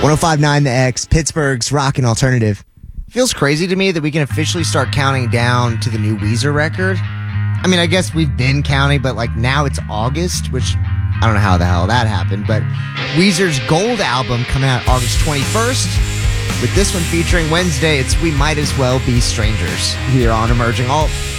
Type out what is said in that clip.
105.9 The X, Pittsburgh's Rockin' Alternative. Feels crazy to me that we can officially start counting down to the new Weezer record. I mean, I guess we've been counting, but like now it's August, which I don't know how the hell that happened, but Weezer's Gold album coming out August 21st. With this one featuring Wednesday, it's We Might As Well Be Strangers here on Emerging Alt.